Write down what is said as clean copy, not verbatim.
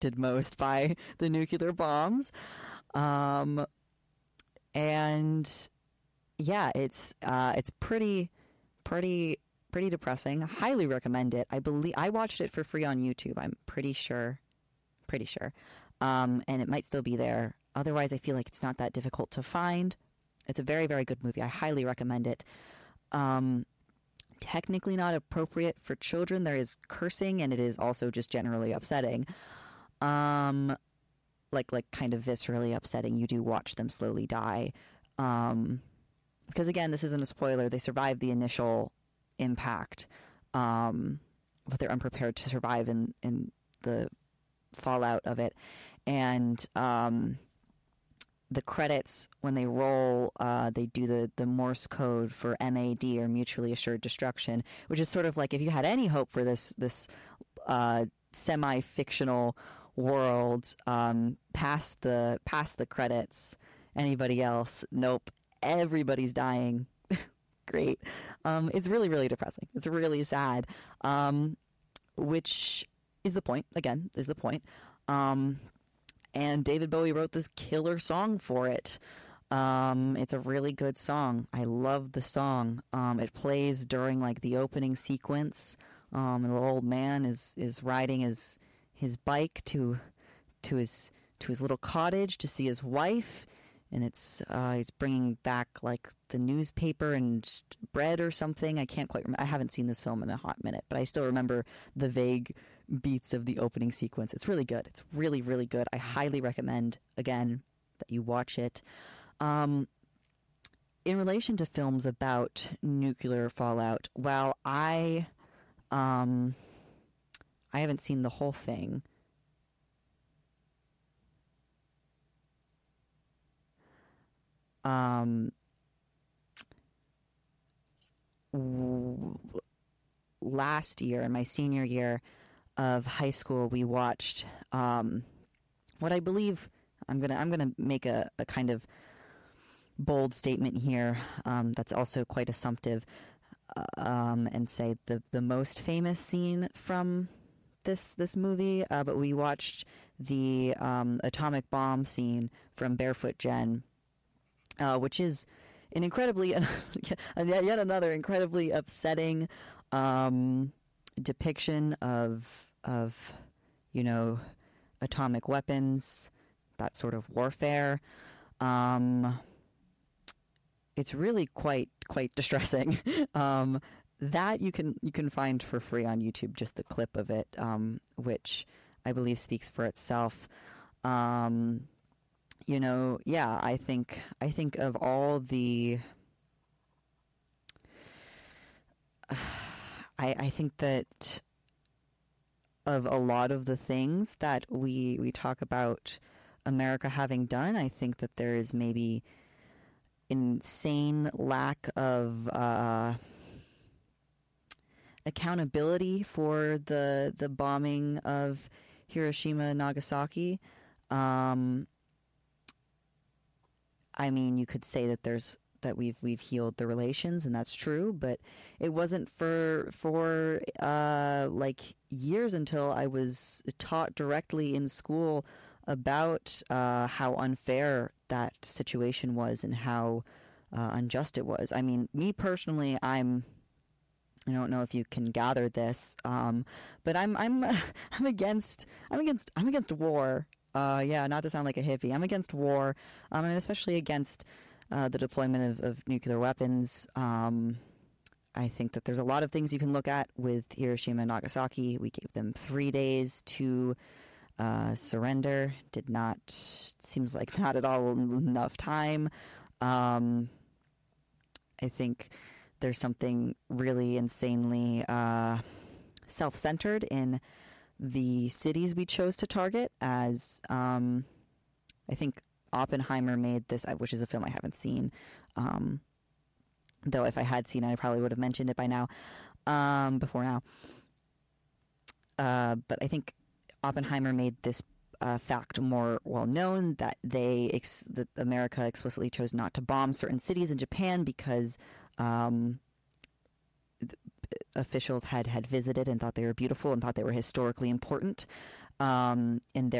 affected most by the nuclear bombs. And yeah, it's pretty depressing. Highly recommend it. I believe I watched it for free on YouTube. I'm pretty sure. And it might still be there. Otherwise, I feel like it's not that difficult to find. It's a very, very good movie. I highly recommend it. Technically not appropriate for children. There is cursing, and it is also just generally upsetting. Like kind of viscerally upsetting. You do watch them slowly die. Because again, this isn't a spoiler. They survived the initial impact, but they're unprepared to survive in the fallout of it. And the credits, when they roll, they do the Morse code for MAD, or mutually assured destruction, which is sort of like, if you had any hope for this semi-fictional world, past the credits, anybody else, nope, everybody's dying. Great. It's really, really depressing. It's really sad, which is the point. Again, is the point. And David Bowie wrote this killer song for it. It's a really good song. I love the song. It plays during like the opening sequence. And the old man is riding his bike to his little cottage to see his wife, and it's he's bringing back like the newspaper and bread or something. I can't quite remember. I haven't seen this film in a hot minute, but I still remember the vague beats of the opening sequence. It's really good. It's really, really good. I highly recommend, again, that you watch it. In relation to films about nuclear fallout, while I haven't seen the whole thing, last year, in my senior year of high school, we watched what I believe, I'm gonna make a kind of bold statement here, that's also quite assumptive, and say the most famous scene from this movie, but we watched the atomic bomb scene from Barefoot Gen, which is an incredibly, yet another incredibly upsetting depiction of atomic weapons, that sort of warfare. It's really quite distressing. That you can find for free on YouTube, just the clip of it, which I believe speaks for itself. I think of all the I think that of a lot of the things that we talk about America having done, I think that there is maybe insane lack of accountability for the bombing of Hiroshima and Nagasaki. I mean, you could say that we've healed the relations, and that's true, but it wasn't for like years until I was taught directly in school about how unfair that situation was and how unjust it was. I mean, me personally, I don't know if you can gather this, but I'm against war. Not to sound like a hippie, I'm against war. I'm especially against the deployment of nuclear weapons. I think that there's a lot of things you can look at with Hiroshima and Nagasaki. We gave them 3 days to surrender. Seems like not at all enough time. I think there's something really insanely self-centered in the cities we chose to target, as I think Oppenheimer made this, which is a film I haven't seen, though if I had seen it, I probably would have mentioned it by now, before now. But I think Oppenheimer made this fact more well known, that that America explicitly chose not to bomb certain cities in Japan because officials had visited and thought they were beautiful and thought they were historically important. and